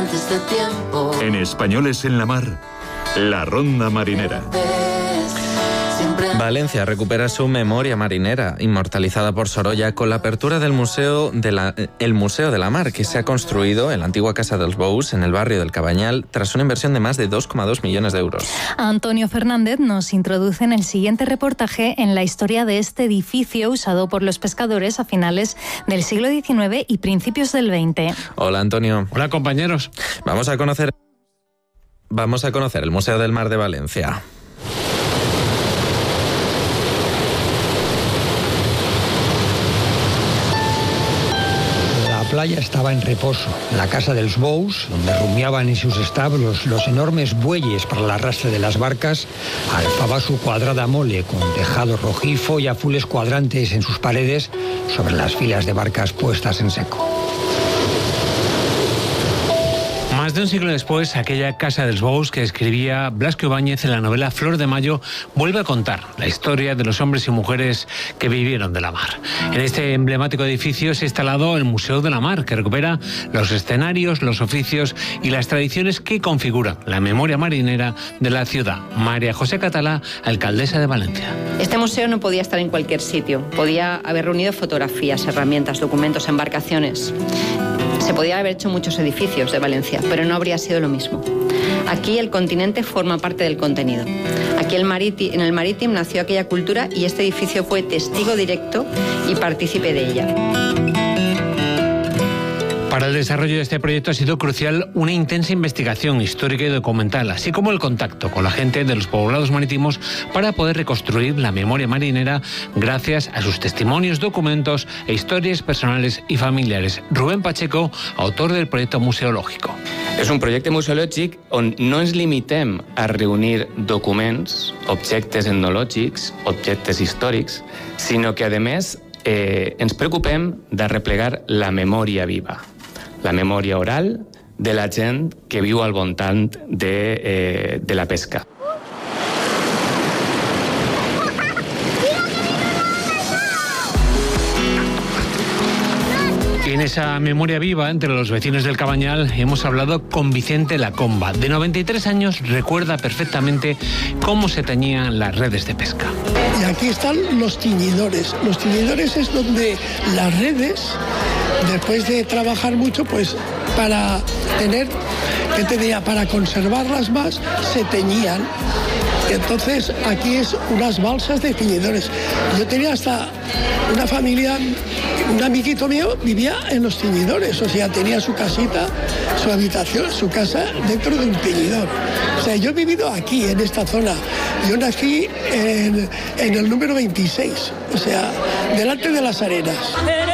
antes de tiempo. En Españoles en la Mar, la Ronda Marinera. Valencia recupera su memoria marinera, inmortalizada por Sorolla, con la apertura del Museo de la Mar, que se ha construido en la antigua Casa dels Bous, en el barrio del Cabanyal, tras una inversión de más de 2,2 millones de euros. Antonio Fernández nos introduce en el siguiente reportaje en la historia de este edificio usado por los pescadores a finales del siglo XIX y principios del XX. Hola, Antonio. Hola, compañeros. Vamos a conocer el Museo del Mar de Valencia. La playa estaba en reposo. La casa dels Bous, donde rumiaban en sus establos los enormes bueyes para el arrastre de las barcas, alzaba su cuadrada mole con tejado rojizo y azules cuadrantes en sus paredes sobre las filas de barcas puestas en seco. Más de un siglo después, aquella Casa dels Bous que escribía Blasco Ibáñez en la novela Flor de Mayo vuelve a contar la historia de los hombres y mujeres que vivieron de la mar. En este emblemático edificio se ha instalado el Museo de la Mar, que recupera los escenarios, los oficios y las tradiciones que configuran la memoria marinera de la ciudad. María José Catalá, alcaldesa de Valencia. Este museo no podía estar en cualquier sitio. Podía haber reunido fotografías, herramientas, documentos, embarcaciones. Se podía haber hecho muchos edificios de Valencia, pero no habría sido lo mismo. Aquí el continente forma parte del contenido. Aquí en el Marítimo nació aquella cultura y este edificio fue testigo directo y partícipe de ella. Para el desarrollo de este proyecto ha sido crucial una intensa investigación histórica y documental, así como el contacto con la gente de los poblados marítimos para poder reconstruir la memoria marinera gracias a sus testimonios, documentos e historias personales y familiares. Rubén Pacheco, autor del proyecto museológico. És un projecte museològic on no ens limitem a reunir documents, objectes etnològics, objectes històrics, sinó que, a més, ens preocupem de replegar la memòria viva, la memòria oral de la gent que viu al voltant de la pesca. Y en esa memoria viva entre los vecinos del Cabanyal hemos hablado con Vicente Lacomba. De 93 años recuerda perfectamente cómo se teñían las redes de pesca. Y aquí están los tiñidores. Los tiñidores es donde las redes, después de trabajar mucho, pues para tener, ¿qué te diría? Para conservarlas más, se teñían. Entonces aquí es unas balsas de tiñidores. Yo tenía hasta una familia, un amiguito mío vivía en los tiñidores, o sea, tenía su casita, su habitación, su casa dentro de un tiñidor. O sea, yo he vivido aquí, en esta zona. Yo nací en el número 26, o sea, delante de las Arenas.